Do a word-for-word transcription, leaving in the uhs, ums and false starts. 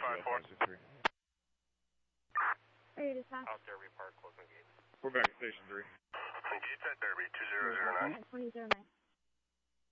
five four. Ready to dispatch. South Derby Park, closing gates. We're back at Station three. Gates at Derby, two zero zero nine. twenty zero nine.